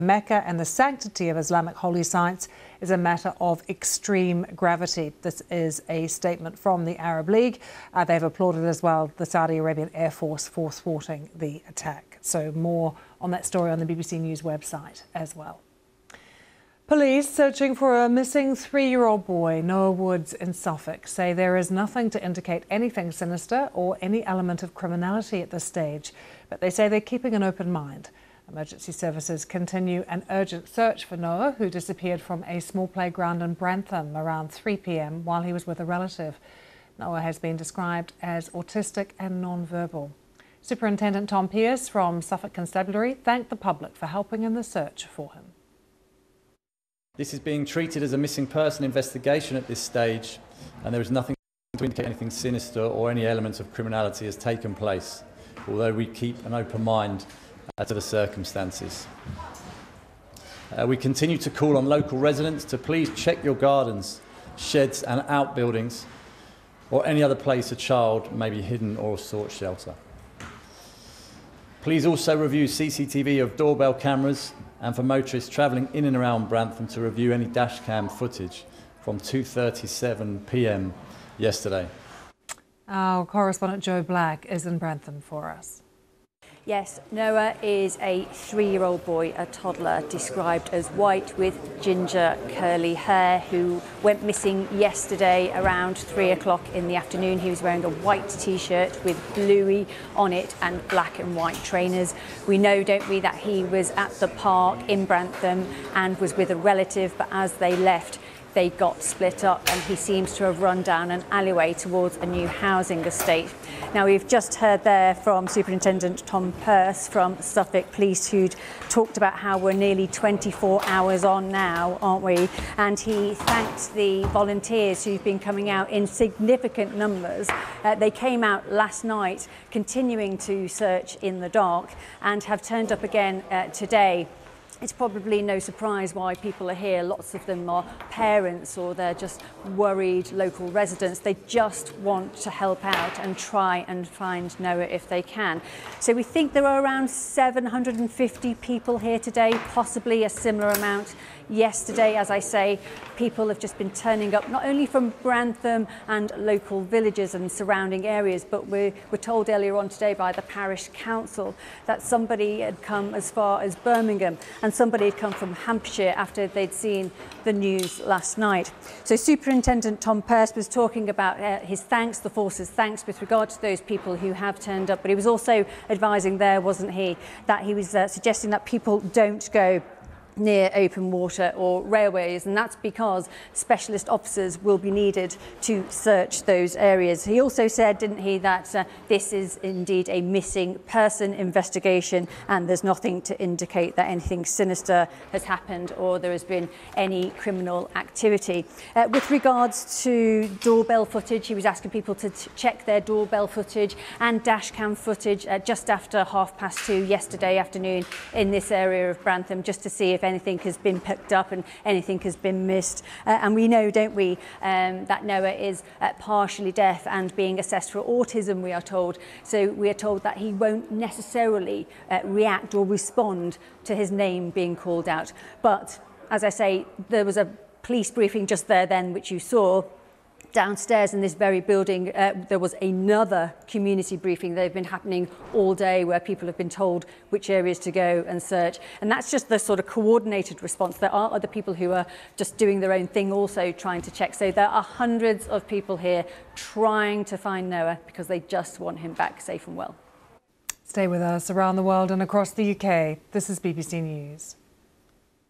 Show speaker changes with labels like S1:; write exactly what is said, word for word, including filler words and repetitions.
S1: Mecca and the sanctity of Islamic holy sites is a matter of extreme gravity. This is a statement from the Arab League. Uh, they've applauded as well the Saudi Arabian Air Force for thwarting the attack. So more on that story on the B B C News website as well. Police searching for a missing three-year-old boy, Noah Woods in Suffolk, say there is nothing to indicate anything sinister or any element of criminality at this stage. But they say they're keeping an open mind. Emergency services continue an urgent search for Noah, who disappeared from a small playground in Brantham around three p m while he was with a relative. Noah has been described as autistic and non-verbal. Superintendent Tom Pearce from Suffolk Constabulary thanked the public for helping in the search for him.
S2: This is being treated as a missing person investigation at this stage, and there is nothing to indicate anything sinister or any element of criminality has taken place, although we keep an open mind to the circumstances. Uh, we continue to call on local residents to please check your gardens, sheds and outbuildings, or any other place a child may be hidden or sought shelter. Please also review C C T V of doorbell cameras, and for motorists travelling in and around Brantham to review any dashcam footage from two thirty-seven p m yesterday.
S1: Our correspondent Joe Black is in Brantham for us.
S3: Yes, Noah is a three-year-old boy, a toddler, described as white with ginger curly hair, who went missing yesterday around three o'clock in the afternoon. He was wearing a white t-shirt with bluey on it and black and white trainers. We know, don't we, that he was at the park in Brantham and was with a relative, but as they left, they got split up and he seems to have run down an alleyway towards a new housing estate. Now, we've just heard there from Superintendent Tom Pearce from Suffolk Police, who'd talked about how we're nearly twenty-four hours on now, aren't we? And he thanked the volunteers who've been coming out in significant numbers. Uh, they came out last night continuing to search in the dark and have turned up again uh, today. It's probably no surprise why people are here. Lots of them are parents or they're just worried local residents. They just want to help out and try and find Noah if they can. So we think there are around seven hundred fifty people here today, possibly a similar amount yesterday. As I say, people have just been turning up, not only from Brantham and local villages and surrounding areas, but we were told earlier on today by the parish council that somebody had come as far as Birmingham and somebody had come from Hampshire after they'd seen the news last night. So Superintendent Tom Pearce was talking about uh, his thanks, the force's thanks with regard to those people who have turned up, but he was also advising there, wasn't he, that he was uh, suggesting that people don't go near open water or railways, and that's because specialist officers will be needed to search those areas. He also said, didn't he, that uh, this is indeed a missing person investigation and there's nothing to indicate that anything sinister has happened or there has been any criminal activity. Uh, with regards to doorbell footage, he was asking people to t check their doorbell footage and dashcam footage uh, just after half past two yesterday afternoon in this area of Brantham, just to see if anything has been picked up and anything has been missed. Uh, and we know, don't we, um, that Noah is uh, partially deaf and being assessed for autism, we are told. So we are told that he won't necessarily uh, react or respond to his name being called out. But as I say, there was a police briefing just there then, which you saw. Downstairs in this very building, uh, there was another community briefing that have been happening all day where people have been told which areas to go and search. And that's just the sort of coordinated response. There are other people who are just doing their own thing also trying to check. So there are hundreds of people here trying to find Noah because they just want him back safe and well.
S1: Stay with us. Around the world and across the U K, this is B B C News.